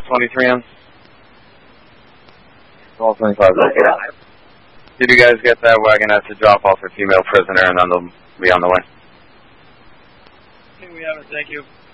23 on? 1225. Okay. Did you guys get that wagonette to drop off a female prisoner and then they'll be on the way? I think we have it, thank you.